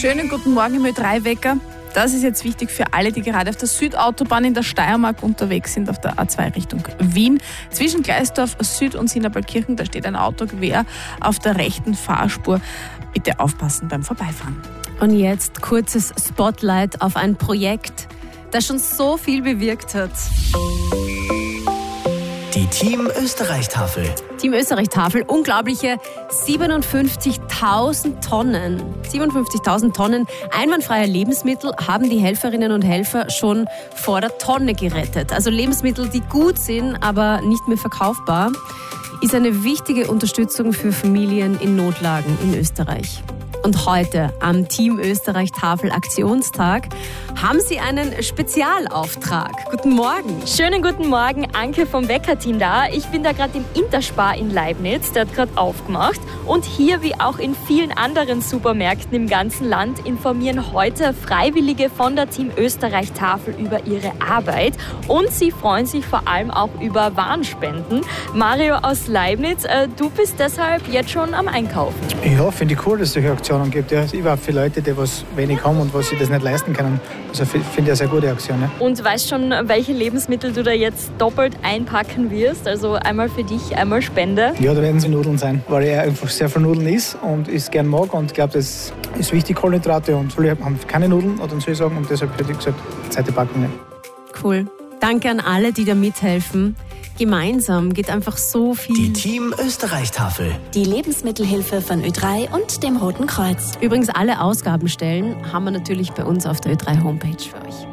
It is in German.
Schönen guten Morgen im Ö3-Wecker. Das ist jetzt wichtig für alle, die gerade auf der Südautobahn in der Steiermark unterwegs sind, auf der A2 Richtung Wien. Zwischen Gleisdorf Süd und Sinnerballkirchen, da steht ein Auto quer auf der rechten Fahrspur. Bitte aufpassen beim Vorbeifahren. Und jetzt kurzes Spotlight auf ein Projekt, das schon so viel bewirkt hat. Die Team Österreich-Tafel. Team Österreich-Tafel, unglaubliche 57.000 Tonnen. 57.000 Tonnen einwandfreier Lebensmittel haben die Helferinnen und Helfer schon vor der Tonne gerettet. Also Lebensmittel, die gut sind, aber nicht mehr verkaufbar, ist eine wichtige Unterstützung für Familien in Notlagen in Österreich. Und heute am Team Österreich-Tafel Aktionstag haben Sie einen Spezialauftrag. Guten Morgen. Schönen guten Morgen, Anke vom Wecker-Team da. Ich bin da gerade im Interspar in Leibniz, der hat gerade aufgemacht. Und hier, wie auch in vielen anderen Supermärkten im ganzen Land, informieren heute Freiwillige von der Team Österreich-Tafel über ihre Arbeit. Und sie freuen sich vor allem auch über Warenspenden. Mario aus Leibniz, du bist deshalb jetzt schon am Einkaufen. Ja, finde ich cool, dass es solche Aktionen gibt. Ja, überhaupt für Leute, die was wenig haben und was sich das nicht leisten können. Also finde ich eine sehr gute Aktion. Ja. Und weißt schon, welche Lebensmittel du da jetzt doppelt einpacken wirst? Also einmal für dich, einmal Spende. Ja, da werden es Nudeln sein, weil ich einfach sehr viel Nudeln isst und es gern mag. Und ich glaube, das ist wichtig, Kohlenhydrate. Und viele haben keine Nudeln, oder soll ich sagen. Und deshalb hätte ich gesagt, zweite Packung. Ja. Cool. Danke an alle, die da mithelfen. Gemeinsam geht einfach so viel. Die Team Österreich-Tafel. Die Lebensmittelhilfe von Ö3 und dem Roten Kreuz. Übrigens, alle Ausgabenstellen haben wir natürlich bei uns auf der Ö3 Homepage für euch.